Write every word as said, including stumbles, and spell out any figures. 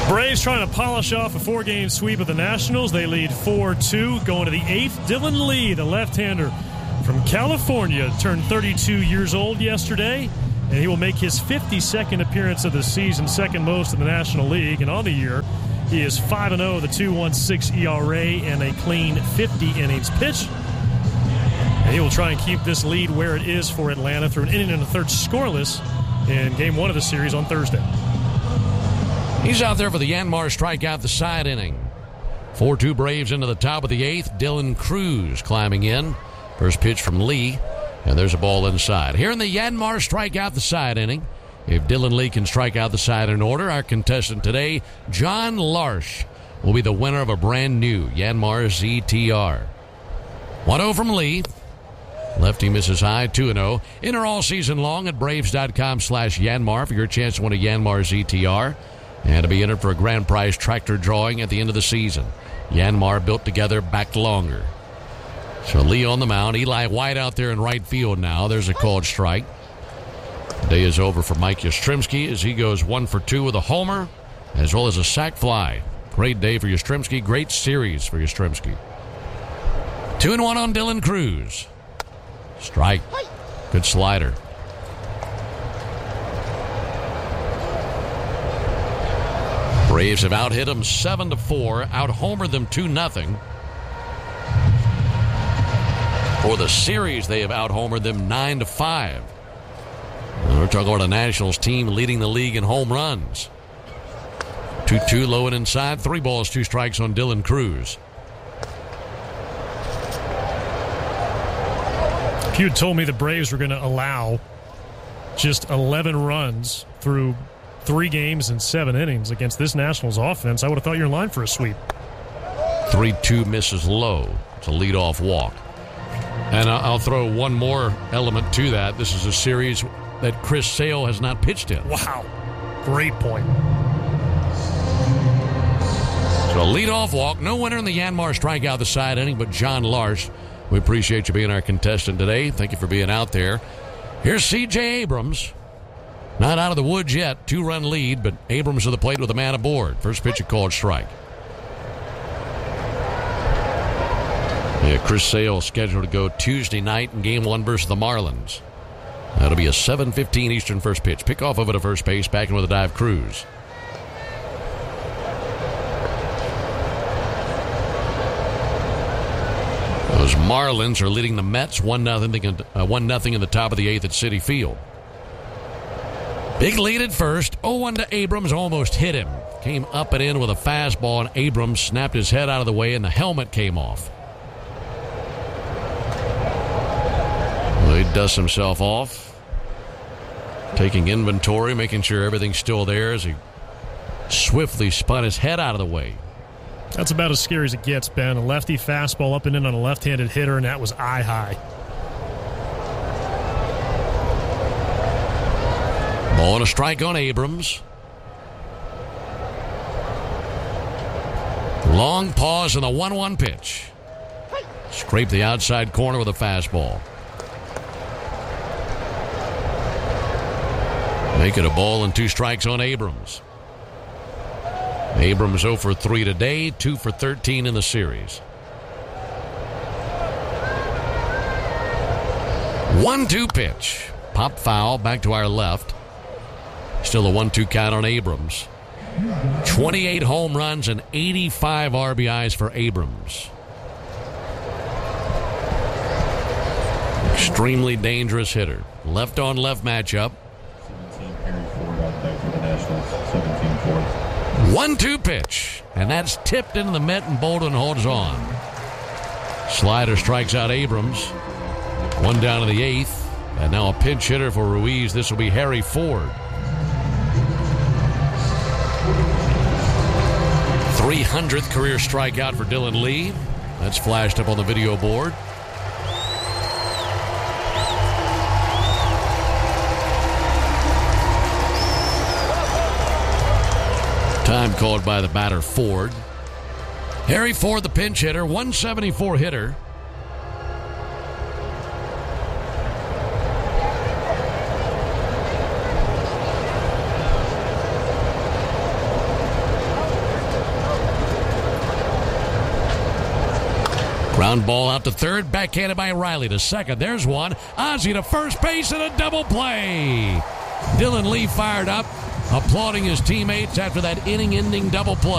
Braves trying to polish off a four-game sweep of the Nationals. They lead four two going to the eighth. Dylan Lee, the left-hander from California, turned thirty-two years old yesterday, and he will make his fifty-second appearance of the season, second most in the National League. And on the year, he is five and oh, the two point one six E R A, and a clean fifty innings pitched. And he will try and keep this lead where it is for Atlanta through an inning and a third scoreless in game one of the series on Thursday. He's out there for the Yanmar strikeout, the side inning. four two Braves into the top of the eighth. Dylan Cruz climbing in. First pitch from Lee, and there's a ball inside. Here in the Yanmar strikeout, the side inning. If Dylan Lee can strike out the side in order, our contestant today, John Larsh, will be the winner of a brand new Yanmar Z T R. one oh from Lee. Lefty misses high, two and oh. Enter all season long at Braves.com slash Yanmar for your chance to win a Yanmar Z T R. And to be entered for a grand prize tractor drawing at the end of the season. Yanmar built together, backed longer. So Lee on the mound. Eli White out there in right field now. There's a called strike. The day is over for Mike Yastrzemski as he goes one for two with a homer as well as a sac fly. Great day for Yastrzemski. Great series for Yastrzemski. Two and one on Dylan Cruz. Strike. Good slider. Braves have out-hit them seven to four, out-homered them two nothing. For the series, they have out-homered them nine to five. We're talking about a Nationals team leading the league in home runs. two two low and inside, three balls, two strikes on Dylan Cruz. If you had told me the Braves were going to allow just eleven runs through three games and seven innings against this Nationals offense, I would have thought you were in line for a sweep. three two misses low. It's a leadoff walk. And I'll throw one more element to that. This is a series that Chris Sale has not pitched in. Wow. Great point. So a leadoff walk. No winner in the Yanmar strikeout the side inning, but John Larsh. We appreciate you being our contestant today. Thank you for being out there. Here's C J Abrams. Not out of the woods yet. Two-run lead, but Abrams to the plate with a man aboard. First pitch, a called strike. Yeah, Chris Sale scheduled to go Tuesday night in game one versus the Marlins. That'll be a seven fifteen Eastern first pitch. Pickoff over to first base, back in with a dive Cruz. Those Marlins are leading the Mets one nothing uh, one nothing in the top of the eighth at Citi Field. Big lead at first. oh one to Abrams, almost hit him. Came up and in with a fastball, and Abrams snapped his head out of the way, and the helmet came off. Well, he dusts himself off, taking inventory, making sure everything's still there as he swiftly spun his head out of the way. That's about as scary as it gets, Ben. A lefty fastball up and in on a left-handed hitter, and that was eye high. Ball and a strike on Abrams. Long pause in the one one pitch. Scrape the outside corner with a fastball. Make it a ball and two strikes on Abrams. Abrams oh for three today, two for thirteen in the series. one two pitch. Pop foul back to our left. Still a one two count on Abrams. twenty-eight home runs and eighty-five R B Is for Abrams. Extremely dangerous hitter. Left on left matchup. one two pitch. And that's tipped into the mitt, and Bolden holds on. Slider strikes out Abrams. One down to the eighth. And now a pinch hitter for Ruiz. This will be Harry Ford. three hundredth career strikeout for Dylan Lee. That's flashed up on the video board. Time called by the batter, Ford. Harry Ford, the pinch hitter, one seventy-four hitter. Ground ball out to third, backhanded by Riley to second. There's one. Ozzie to first base and a double play. Dylan Lee fired up, applauding his teammates after that inning-ending double play.